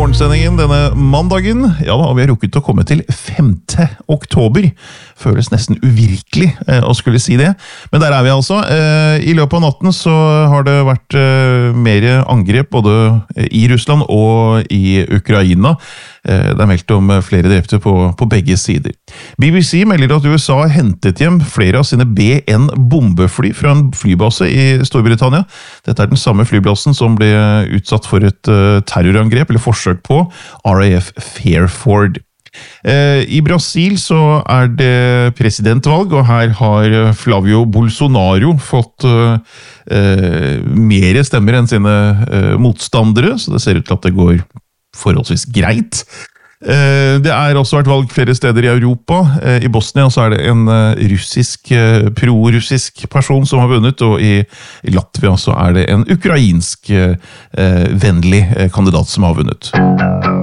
morgensendingen denne mandagen. Ja da, vi har rukket å komme til 5. oktober. Føles nesten uvirkelig å skulle si det. Men der er vi altså. I løpet av natten så har det vært mer angrep både i Russland og i Ukraina. Det er meldt om flere drepte på begge sider. BBC melder at USA har hentet hjem flere av sine B-1 bombefly fra en flybase i Storbritannia. Dette er den samme flyplassen som ble utsatt for et terrorangrep, eller forsøk på, RAF Fairford. I Brasil så er det presidentvalg, og her har Flavio Bolsonaro fått mer stemmer enn sine motstandere, så det ser ut til at det går forholdsvis greit. Det er også vært valg flere steder i Europa. I Bosnia så er det en pro-russisk person som har vunnet, og i Latvia så er det en ukrainsk vennlig kandidat som har vunnet.